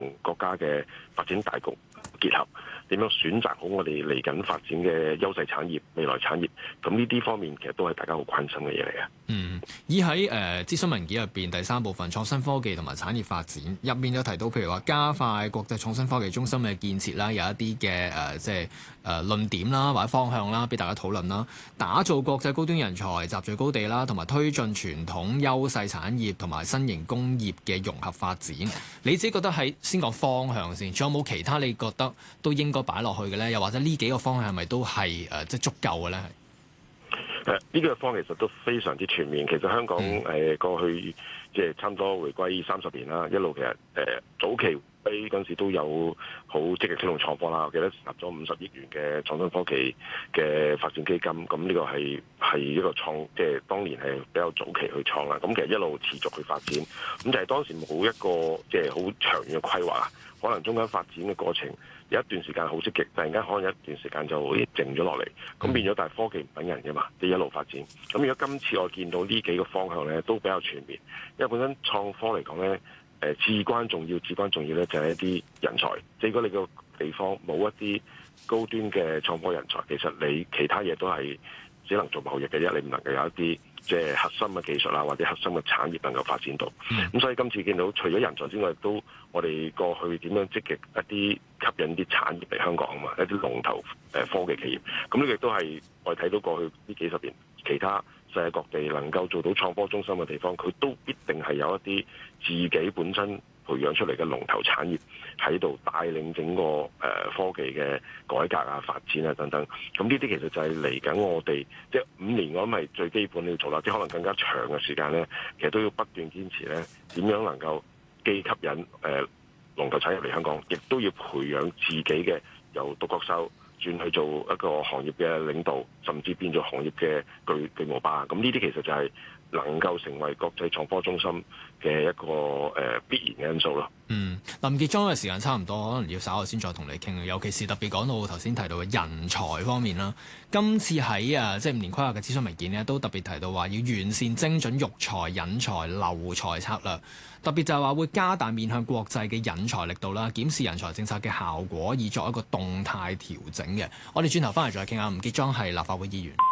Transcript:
國家嘅發展大局結合，點樣選擇好我哋嚟緊發展嘅優勢產業、未來產業，咁呢啲方面其實都係大家好關心嘅嘢嚟嘅。 而喺諮詢文件入邊第三部分創新科技同埋產業發展入面有提到，譬如話加快國際創新科技中心嘅建設啦，有一啲嘅即係論點啦或者方向啦，俾大家討論啦。打造國際高端人才集聚高地啦，同埋推進傳統優勢產業同埋新型工業嘅融合發展。你自己覺得係先講方向先，仲有冇其他你覺得都應該擺落去嘅咧？又或者呢幾個方向係咪都係即係足夠嘅咧？ 呢幾個方其實都非常之全面。其實香港過去即係差唔多回歸30年啦，一路其實早期嗰陣時都有好積極推動創科啦。我記得成立咗50億元嘅創新科技嘅發展基金，咁呢個係一個即係當年係比較早期去創啦。咁其實一路持續去發展，咁就係當時冇一個即係好長遠嘅規劃，可能中間發展嘅過程有一段時間好積極，突然間可能有一段時間就靜咗落嚟，咁變咗。但係科技唔等人嘅嘛，你一路發展。咁如果今次我見到呢幾個方向咧，都比較全面，因為本身創科嚟講咧，至關重要咧就係一啲人才。即係如果你個地方冇一啲高端嘅創科人才，其實你其他嘢都係只能做貿易嘅啫，你唔能夠有一啲即係核心嘅技術啦，或者核心嘅產業能夠發展到。咁所以今次見到除咗人才之外，都我哋過去點樣積極一啲吸引啲產業嚟香港啊嘛，一啲龍頭科技企業。咁呢個亦都係我哋睇到過去呢幾十年其他世界各地能夠做到創科中心嘅地方，佢都必定係有一啲自己本身培養出嚟嘅龍頭產業喺度帶領整個科技嘅改革啊、發展啊等等。咁呢啲其實就係嚟緊我哋即係5年，我諗係最基本要做啦。即係可能更加長嘅時間咧，其實都要不斷堅持咧，點樣能夠既吸引龍頭產業嚟香港，亦都要培養自己嘅由獨角獸轉去做一個行業嘅領導，甚至變做行業嘅巨無霸。咁呢啲其實就係能夠成為國際創科中心嘅一個必然嘅因素咯。 林傑莊嘅時間差唔多，可能要稍後先再同你傾。尤其是特別講到頭先提到嘅人才方面啦。今次喺即係5年規劃嘅諮詢文件呢，都特別提到話要完善精準育才、引才、留才策略。特別就係話會加大面向國際嘅引才力度啦，檢視人才政策嘅效果，以作一個動態調整嘅。我哋轉頭翻嚟再傾下。吳傑莊係立法會議員。